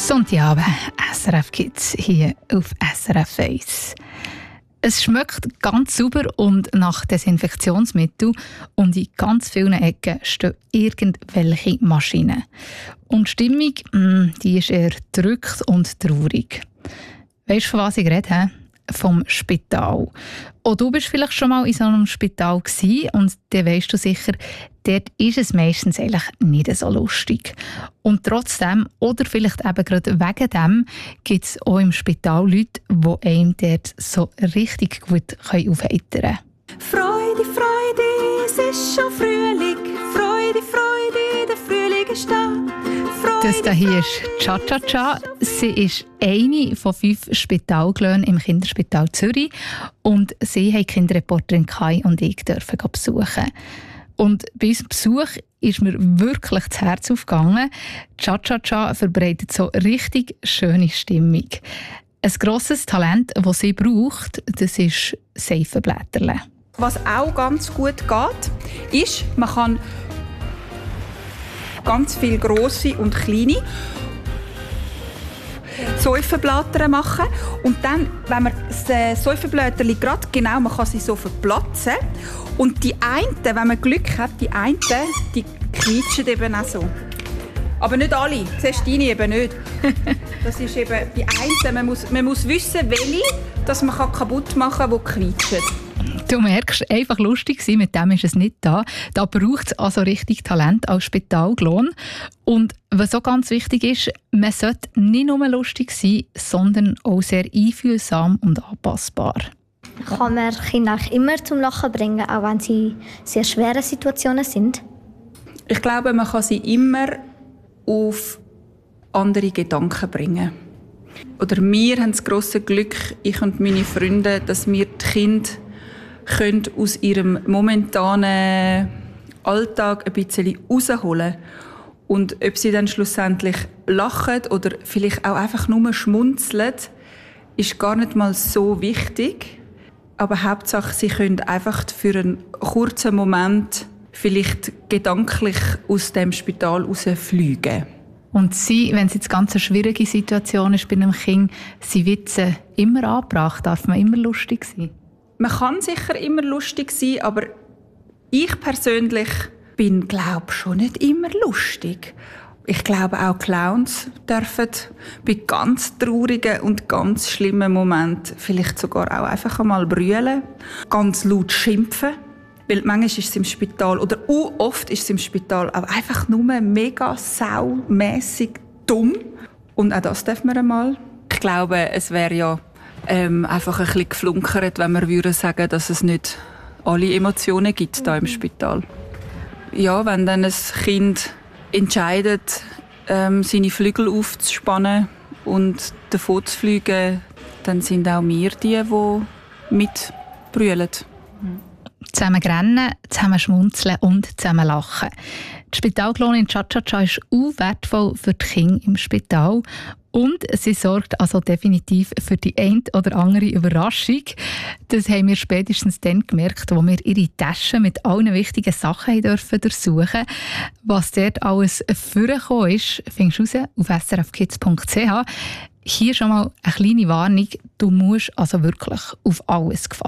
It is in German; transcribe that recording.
Sonntagabend, SRF Kids hier auf SRF 1. Es schmeckt ganz sauber und nach Desinfektionsmittel und in ganz vielen Ecken stehen irgendwelche Maschinen. Und die Stimmung, die ist eher gedrückt und traurig. Weisst du, von was ich rede? Vom Spital. Auch du bist vielleicht schon mal in so einem Spital gewesen und dann weisst du sicher, dort ist es meistens eigentlich nicht so lustig. Und trotzdem, oder vielleicht eben gerade wegen dem, gibt es auch im Spital Leute, die einem dort so richtig gut aufheitern können. Freude, Freude, es ist schon Frühling. Freude, Freude, der Frühling ist da. Das hier ist Cha-Cha-Cha. Sie ist eine von 5 Spitalglöhnen im Kinderspital Zürich. Und sie haben die Kinderreporterin Kai und ich dürfen besuchen. Und bei unserem Besuch ist mir wirklich das Herz aufgegangen. Cha-Cha-Cha verbreitet so richtig schöne Stimmung. Ein grosses Talent, das sie braucht, das ist Seifenblätterle. Was auch ganz gut geht, ist, man kann ganz viele grosse und kleine Seifenblätter machen. Und dann, wenn man das Seifenblätterchen gerade genau, man kann sie so verplatzen. Und die einen, wenn man Glück hat, die quietschen eben auch so. Aber nicht alle. Siehst du deine eben nicht. Das ist eben die einen. Man muss wissen, welche dass man kaputt machen kann, die quietschen. Du merkst, einfach lustig sein, mit dem ist es nicht da. Da braucht es also richtig Talent als Spitalglon. Und was auch ganz wichtig ist, man sollte nicht nur lustig sein, sondern auch sehr einfühlsam und anpassbar. Kann man Kinder immer zum Lachen bringen, auch wenn sie sehr schwere Situationen sind? Ich glaube, man kann sie immer auf andere Gedanken bringen. Oder wir haben das grosse Glück, ich und meine Freunde, dass wir die Kinder aus ihrem momentanen Alltag ein bisschen rausholen. Und ob sie dann schlussendlich lachen oder vielleicht auch einfach nur schmunzeln, ist gar nicht mal so wichtig. Aber Hauptsache, sie können einfach für einen kurzen Moment vielleicht gedanklich aus dem Spital rausfliegen. Und sie, wenn es jetzt ganz eine schwierige Situation ist bei einem Kind, sie Witze immer angebracht, darf man immer lustig sein? Man kann sicher immer lustig sein, aber ich persönlich bin, glaube schon nicht immer lustig. Ich glaube, auch Clowns dürfen bei ganz traurigen und ganz schlimmen Momenten vielleicht sogar auch einfach einmal brüllen, ganz laut schimpfen. Weil manchmal ist es im Spital, oder oft ist es im Spital auch einfach nur mega saumässig dumm. Und auch das darf man einmal. Ich glaube, es wäre ja einfach ein bisschen geflunkert, wenn wir würden sagen, dass es nicht alle Emotionen gibt hier im Spital. Ja, wenn dann ein Kind entscheidet, seine Flügel aufzuspannen und davon zu fliegen, dann sind auch wir die mitbrüllen. Zusammen rennen, zusammen schmunzeln und zusammen lachen. Die Spitalglonin Cha-Cha-Cha ist auch wertvoll für die Kinder im Spital. Und sie sorgt also definitiv für die ein oder andere Überraschung. Das haben wir spätestens dann gemerkt, als wir ihre Taschen mit allen wichtigen Sachen durften durchsuchen. Was dort alles vorgekommen ist, findest du raus auf srfkids.ch. Hier schon mal eine kleine Warnung. Du musst also wirklich auf alles gefasst